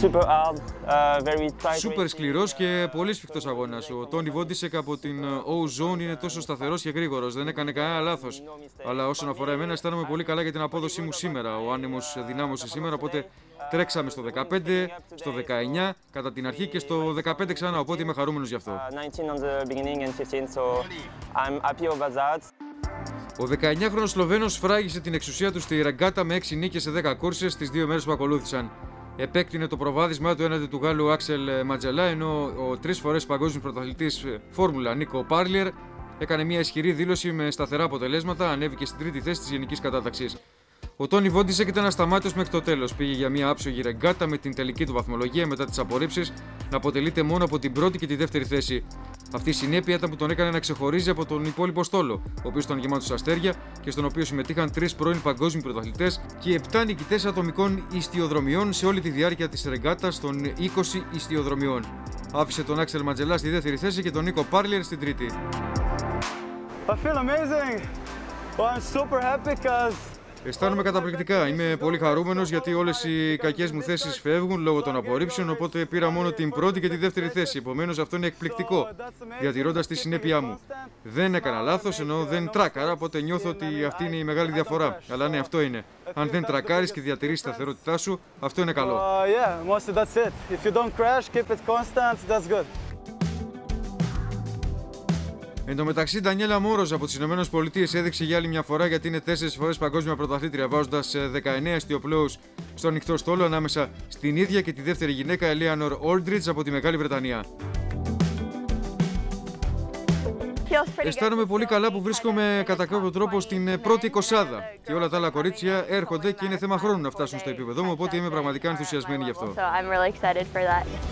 Σούπερ σκληρός και πολύ σφιχτός αγώνας. Ο Τόνι Βόντισεκ από την O-Zone είναι τόσο σταθερός και γρήγορος. Δεν έκανε κανένα λάθος. Αλλά όσον αφορά εμένα, αισθάνομαι πολύ καλά για την απόδοσή μου σήμερα. Ο άνεμος δυνάμωσε σήμερα, οπότε τρέξαμε στο 15, στο 19 κατά την αρχή και στο 15 ξανά. Οπότε είμαι χαρούμενος γι' αυτό. Ο 19χρονος Σλοβαίνος φράγισε την εξουσία του στη ρεγκάτα με 6 νίκες σε 10 κούρσες τις 2 μέρες που ακολούθησαν. Επέκτηνε το προβάδισμά του έναντι του Γάλλου Άξελ Ματζελά, ενώ ο 3 φορές παγκόσμιος πρωταθλητής Φόρμουλα Νίκο Πάρλιερ έκανε μια ισχυρή δήλωση με σταθερά αποτελέσματα, ανέβηκε στην τρίτη θέση της γενικής κατάταξης. Ο Τόνι Βόντισεκ ήταν ασταμάτητος μέχρι το τέλος. Πήγε για μια άψογη ρεγκάτα με την τελική του βαθμολογία μετά τις απορρίψεις να αποτελείται μόνο από την πρώτη και τη δεύτερη θέση. Αυτή η συνέπεια ήταν που τον έκανε να ξεχωρίζει από τον υπόλοιπο στόλο, ο οποίος ήταν γεμάτος αστέρια και στον οποίο συμμετείχαν 3 πρώην παγκόσμιοι πρωταθλητές και 7 νικητές ατομικών ιστιοδρομιών σε όλη τη διάρκεια της ρεγκάτας των 20 ιστιοδρομιών. Άφησε τον Άξελ Ματζελά στη δεύτερη θέση και τον Νίκο Πάρλιερ στην τρίτη. Αισθάνομαι καταπληκτικά. Είμαι πολύ χαρούμενος γιατί όλες οι κακές μου θέσεις φεύγουν λόγω των απορρίψεων. Οπότε πήρα μόνο την πρώτη και τη δεύτερη θέση. Επομένως, αυτό είναι εκπληκτικό, διατηρώντας τη συνέπειά μου. Δεν έκανα λάθος, ενώ δεν τράκαρα. Οπότε νιώθω ότι αυτή είναι η μεγάλη διαφορά. Αλλά ναι, αυτό είναι. Αν δεν τρακάρεις και διατηρείς τη σταθερότητά σου, αυτό είναι καλό. Εν τω μεταξύ, η Ντανιέλα Μόρος από τις ΗΠΑ έδειξε για άλλη μια φορά γιατί είναι 4 φορές παγκόσμια πρωταθλήτρια, βάζοντας 19 αστιοπλώους στο ανοιχτό στόλο ανάμεσα στην ίδια και τη δεύτερη γυναίκα Ελέανορ Όλντριτς από τη Μεγάλη Βρετανία. Αισθάνομαι πολύ καλά που βρίσκομαι κατά κάποιο τρόπο στην πρώτη εικοσάδα και όλα τα άλλα κορίτσια έρχονται και είναι θέμα χρόνου να φτάσουν στο επίπεδο μου, οπότε είμαι πραγματικά ενθουσιασμένη γι' αυτό.